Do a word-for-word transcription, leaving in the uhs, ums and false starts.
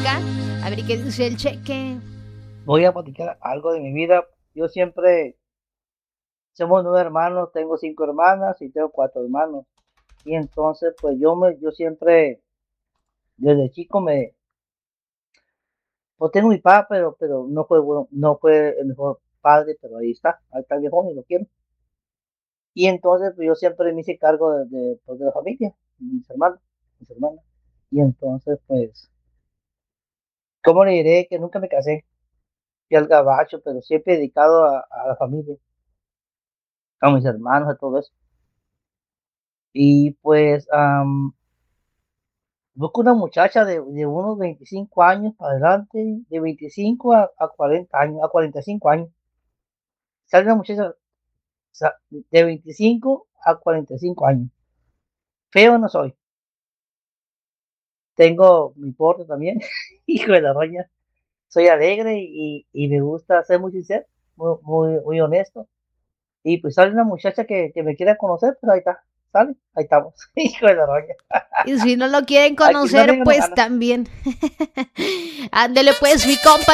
acá. A ver qué dice el cheque. Voy a platicar algo de mi vida. Yo siempre, somos nueve hermanos, tengo cinco hermanas y tengo cuatro hermanos. Y entonces, pues yo me, yo siempre, desde chico me, pues tengo mi papá, pero, pero no fue bueno, no fue el mejor padre, pero ahí está, ahí está el viejo y lo quiero. Y entonces, pues yo siempre me hice cargo de, de, pues, de la familia, mis hermanos, mis hermanas. Y entonces, pues, ¿cómo le diré que nunca me casé? Fui al gabacho, pero siempre dedicado a, a la familia, a mis hermanos, a todo eso. Y pues, am, busco una muchacha de, de unos veinticinco años para adelante, de veinticinco a, a cuarenta años, a cuarenta y cinco años. Sale una muchacha sa- de veinticinco a cuarenta y cinco años. Feo no soy. Tengo mi porte también, hijo de la roña. Soy alegre y, y me gusta ser muy sincero, muy, muy, muy honesto. Y pues sale una muchacha que, que me quiera conocer, pues ahí está, sale, ahí estamos, hijo de la roña. Y si no lo quieren Al que no conocer, venga no pues gana. también. Ándele pues, mi compa.